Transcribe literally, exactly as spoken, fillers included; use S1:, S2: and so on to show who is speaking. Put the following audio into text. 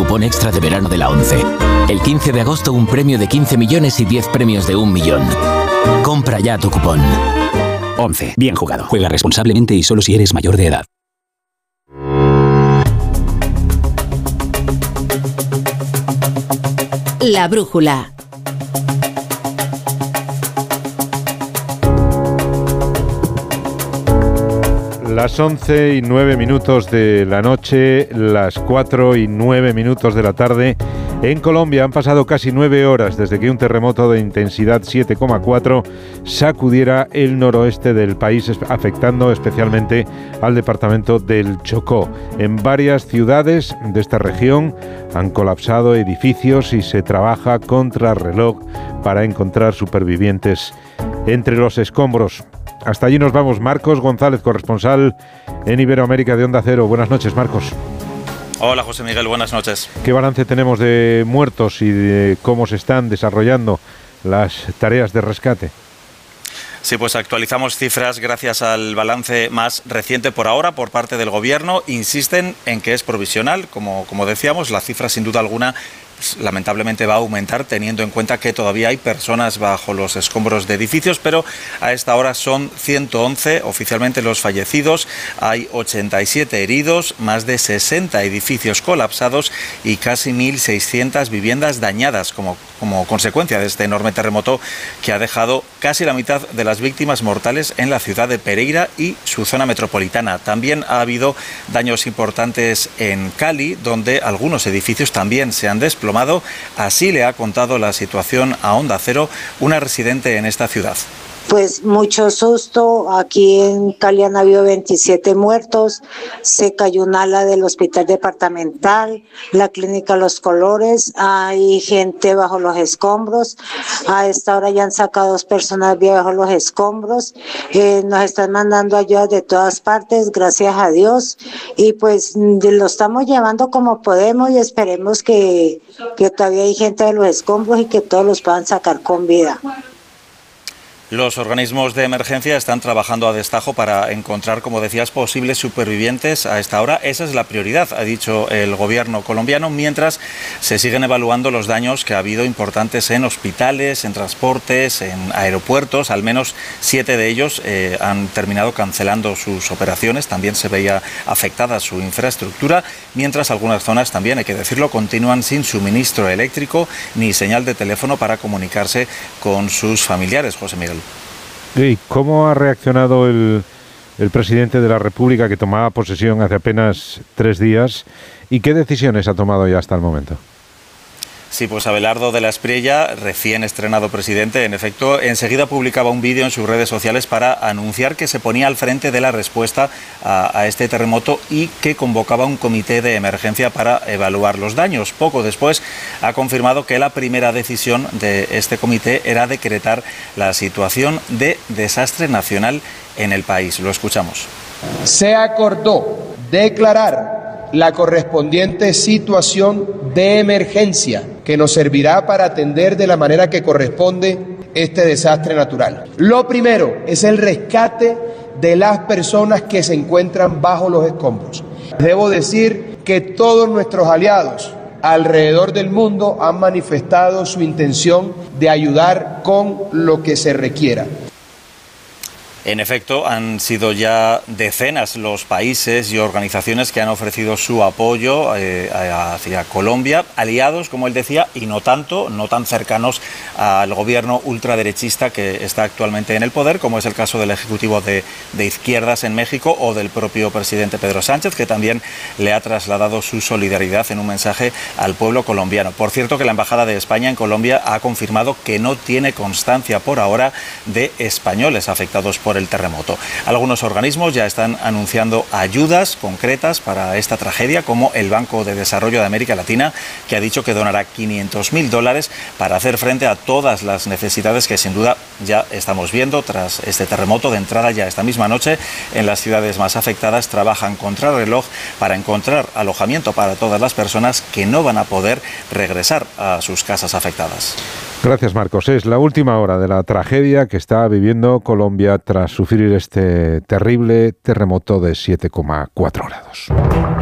S1: cupón extra de verano de la ONCE. El quince de agosto un premio de quince millones y diez premios de un millón. Compra ya tu cupón.
S2: ONCE. Bien jugado. Juega responsablemente y solo si eres mayor de edad.
S3: La brújula.
S4: Las once y nueve minutos de la noche, las cuatro y nueve minutos de la tarde. En Colombia han pasado casi nueve horas desde que un terremoto de intensidad siete coma cuatro sacudiera el noroeste del país, afectando especialmente al departamento del Chocó. En varias ciudades de esta región han colapsado edificios y se trabaja contrarreloj para encontrar supervivientes entre los escombros. Hasta allí nos vamos. Marcos González, corresponsal en Iberoamérica de Onda Cero. Buenas noches, Marcos.
S5: Hola, José Miguel, buenas noches.
S4: ¿Qué balance tenemos de muertos y de cómo se están desarrollando las tareas de rescate?
S5: Sí, pues actualizamos cifras gracias al balance más reciente por ahora por parte del Gobierno. Insisten en que es provisional, como, como decíamos, la cifra sin duda alguna lamentablemente va a aumentar teniendo en cuenta que todavía hay personas bajo los escombros de edificios, pero a esta hora son ciento once oficialmente los fallecidos, hay ochenta y siete heridos, más de sesenta edificios colapsados y casi mil seiscientas viviendas dañadas como, como consecuencia de este enorme terremoto que ha dejado casi la mitad de las víctimas mortales en la ciudad de Pereira y su zona metropolitana. También ha habido daños importantes en Cali, donde algunos edificios también se han desplomado. Así le ha contado la situación a Onda Cero una residente en esta ciudad.
S6: Pues mucho susto, aquí en Cali han habido veintisiete muertos, se cayó un ala del hospital departamental, la clínica Los Colores, hay gente bajo los escombros, a esta hora ya han sacado dos personas bajo los escombros, eh, nos están mandando ayuda de todas partes, gracias a Dios, y pues lo estamos llevando como podemos y esperemos que, que todavía hay gente de los escombros y que todos los puedan sacar con vida.
S5: Los organismos de emergencia están trabajando a destajo para encontrar, como decías, posibles supervivientes a esta hora. Esa es la prioridad, ha dicho el gobierno colombiano, mientras se siguen evaluando los daños que ha habido importantes en hospitales, en transportes, en aeropuertos. Al menos siete de ellos eh, han terminado cancelando sus operaciones. También se veía afectada su infraestructura, mientras algunas zonas también, hay que decirlo, continúan sin suministro eléctrico ni señal de teléfono para comunicarse con sus familiares. José Miguel.
S4: ¿Y cómo ha reaccionado el, el presidente de la República, que tomaba posesión hace apenas tres días, y qué decisiones ha tomado ya hasta el momento?
S5: Sí, pues Abelardo de la Espriella, recién estrenado presidente, en efecto, enseguida publicaba un vídeo en sus redes sociales para anunciar que se ponía al frente de la respuesta a, a este terremoto y que convocaba un comité de emergencia para evaluar los daños. Poco después ha confirmado que la primera decisión de este comité era decretar la situación de desastre nacional en el país. Lo escuchamos.
S7: Se acordó declarar la correspondiente situación de emergencia que nos servirá para atender de la manera que corresponde este desastre natural. Lo primero es el rescate de las personas que se encuentran bajo los escombros. Debo decir que todos nuestros aliados alrededor del mundo han manifestado su intención de ayudar con lo que se requiera.
S5: En efecto, han sido ya decenas los países y organizaciones que han ofrecido su apoyo eh, hacia Colombia, aliados, como él decía, y no tanto, no tan cercanos al gobierno ultraderechista que está actualmente en el poder, como es el caso del Ejecutivo de, de Izquierdas en México o del propio presidente Pedro Sánchez, que también le ha trasladado su solidaridad en un mensaje al pueblo colombiano. Por cierto, que la Embajada de España en Colombia ha confirmado que no tiene constancia por ahora de españoles afectados por el terremoto. Algunos organismos ya están anunciando ayudas concretas para esta tragedia, como el Banco de Desarrollo de América Latina, que ha dicho que donará quinientos mil dólares para hacer frente a todas las necesidades que sin duda ya estamos viendo tras este terremoto. De entrada, ya esta misma noche, en las ciudades más afectadas trabajan contrarreloj para encontrar alojamiento para todas las personas que no van a poder regresar a sus casas afectadas.
S4: Gracias, Marcos. Es la última hora de la tragedia que está viviendo Colombia tras sufrir este terrible terremoto de siete coma cuatro grados.